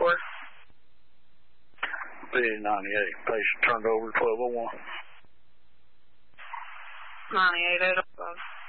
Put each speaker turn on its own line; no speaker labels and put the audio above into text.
for?
B98. Patient turned over to 1201.
98, 805.